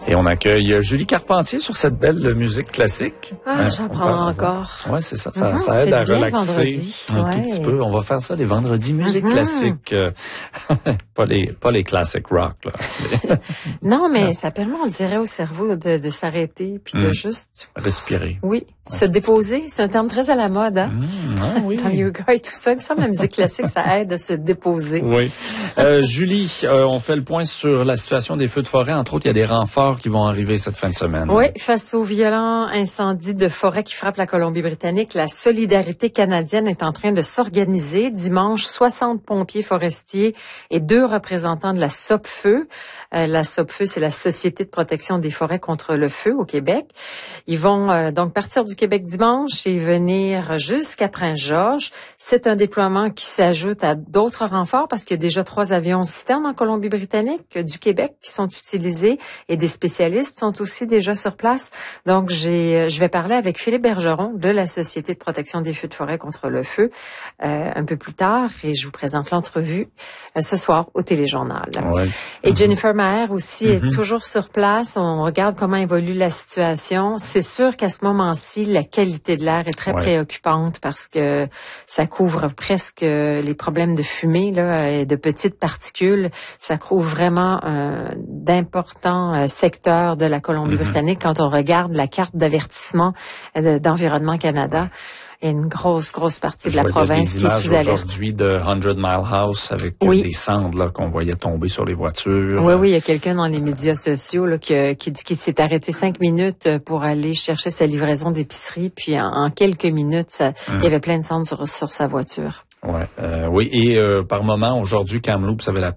Et on accueille Julie Carpentier sur cette belle musique classique. J'en prends encore. Oui, c'est ça. Ça aide à relaxer un tout petit peu. On va faire ça les vendredis musique classique. pas les classic rock, là. Non, mais ça permet, on dirait, au cerveau de s'arrêter puis de juste... respirer. Oui. Se déposer, c'est un terme très à la mode, hein? Oui. Dans le yoga et tout ça. Il me semble que la musique classique, ça aide à se déposer. Oui. Julie, on fait le point sur la situation des feux de forêt. Entre autres, il y a des renforts qui vont arriver cette fin de semaine. Oui, face aux violents incendies de forêt qui frappent la Colombie-Britannique, la solidarité canadienne est en train de s'organiser. Dimanche, 60 pompiers forestiers et 2 représentants de la SOPFEU. La SOPFEU, c'est la Société de protection des forêts contre le feu au Québec. Ils vont donc partir du Québec dimanche et venir jusqu'à Prince-Georges. C'est un déploiement qui s'ajoute à d'autres renforts parce qu'il y a déjà 3 avions citernes en Colombie-Britannique du Québec qui sont utilisés et des spécialistes sont aussi déjà sur place. Donc, je vais parler avec Philippe Bergeron de la Société de protection des feux de forêt contre le feu un peu plus tard et je vous présente l'entrevue ce soir au Téléjournal. Ouais. Et Jennifer Maher aussi est toujours sur place. On regarde comment évolue la situation. C'est sûr qu'à ce moment-ci, la qualité de l'air est très préoccupante parce que ça couvre presque les problèmes de fumée là, et de petites particules. Ça couvre vraiment d'importants secteurs de la Colombie-Britannique quand on regarde la carte d'avertissement d'Environnement Canada. Il y a une grosse partie de la province qui est sous alerte. Aujourd'hui de 100 Mile House avec des cendres là qu'on voyait tomber sur les voitures. Oui, il y a quelqu'un dans les médias sociaux là, qui dit qu'il s'est arrêté 5 minutes pour aller chercher sa livraison d'épicerie, puis en quelques minutes, il y avait plein de cendres sur sa voiture. Oui, et par moment, aujourd'hui, Kamloops avait la